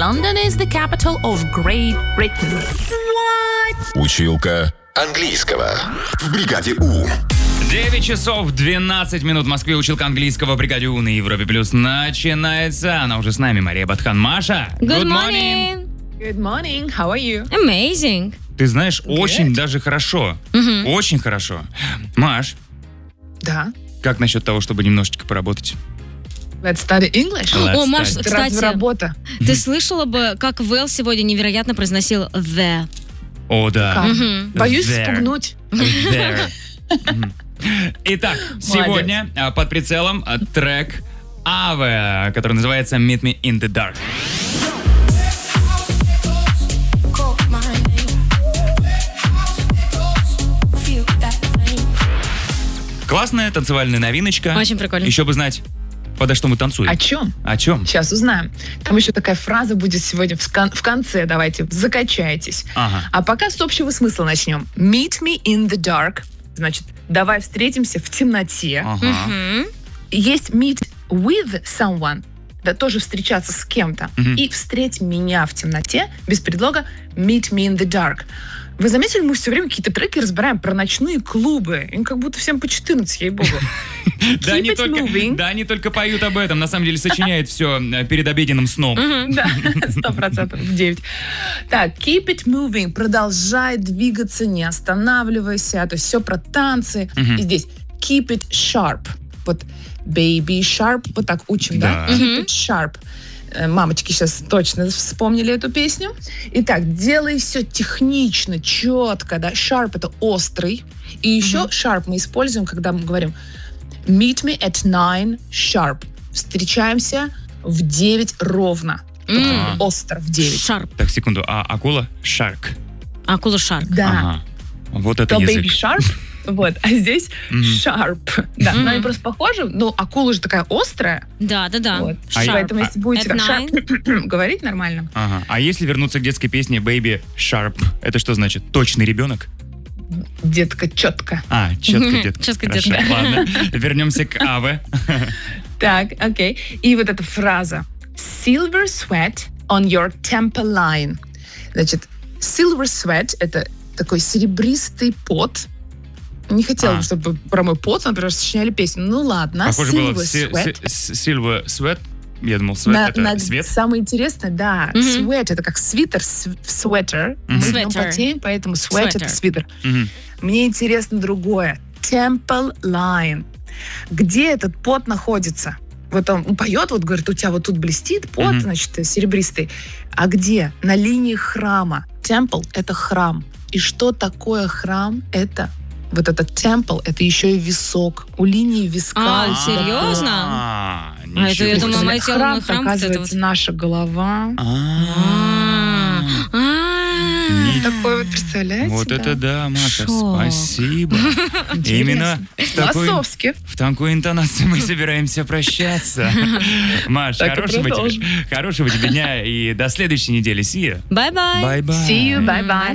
London is the capital of Great Britain. Училка английского в бригаде У. 9 часов 12 минут в Москве. Училка английского в бригаде У на Европе Плюс начинается. Она уже с нами, Мария Батхан. Маша, Good morning. Good morning. How are you? Amazing. Ты знаешь, очень даже хорошо. Очень хорошо. Маш, Да. как насчет того, чтобы немножечко поработать? Let's study English. О, Маш, study. Разве кстати, работа? ты слышала бы, как Вэл сегодня невероятно произносил the? О, да. Как? Боюсь There. спугнуть. There. Мгм. Итак, сегодня под прицелом трек Аве, который называется Meet Me in the Dark. Классная танцевальная новиночка. Очень прикольно. Еще бы знать, подо что мы танцуем. О чем? О чем? Сейчас узнаем. Там еще такая фраза будет сегодня в конце. Давайте, закачайтесь. Ага. А пока с общего смысла начнем. Meet me in the dark. Значит, давай встретимся в темноте. Ага. Есть meet with someone. Да, тоже встречаться с кем-то. И встреть меня в темноте без предлога meet me in the dark. Вы заметили, мы все время какие-то треки разбираем про ночные клубы. Им как будто всем по 14, ей-богу. Да, Keep it moving. они только поют об этом. На самом деле сочиняют все перед обеденным сном. Да, 100% в 9. Так, keep it moving. Продолжай двигаться, не останавливайся. То есть все про танцы. И здесь keep it sharp. Вот baby sharp. Вот так учим, да? Да. Keep it sharp. Мамочки сейчас точно вспомнили эту песню. Итак, делай все технично, четко, да. Sharp — это острый. И еще sharp мы используем, когда мы говорим meet me at 9 sharp. Встречаемся в 9 ровно. Остро в 9. Шарп. Так, секунду. А акула? Shark. Акула шарк. Да. Ага. Вот это То язык. baby sharp, вот, а здесь sharp. Да, но они просто похожи, но акула же такая острая. Да. Вот. А я- Поэтому если будете At так sharp говорить нормально, Ага. А если вернуться к детской песне Baby Sharp, это что значит? Точный ребенок? детка четко. А, четко, детка. Четко, Хорошо, детка. ладно. Вернемся к Аве. Так, окей. И вот эта фраза silver sweat on your temple line. Значит, silver sweat — это такой серебристый пот. Не хотела бы, чтобы про мой пот, например, сочиняли песню. Ну ладно, Похоже было silver sweat. Silver Sweat. Я думал, sweat это свет. Самое интересное, да, sweat — это как свитер, sweater. Мы в нем Sweater. потеем, поэтому sweat — это Sweater. свитер. Мгм. Мне интересно другое. Temple line. Где этот пот находится? Вот он поет, вот говорит, у тебя вот тут блестит пот, значит, серебристый. А где? На линии храма. Temple — это храм. И что такое храм? Это вот этот temple, это еще и висок. У линии виска. А, серьезно? А, А это, я ничего думала, себе. мое тело, мой храм. Вот это Оказывается, вот. наша голова. Такой вот, представляете? Вот да? это да, Маша, Шок. спасибо. Интересно. Именно Философски. в такой интонации мы собираемся прощаться. Маш, Так и хорошего тебе дня и до следующей недели. See you. Bye-bye. Bye-bye. See you, bye-bye.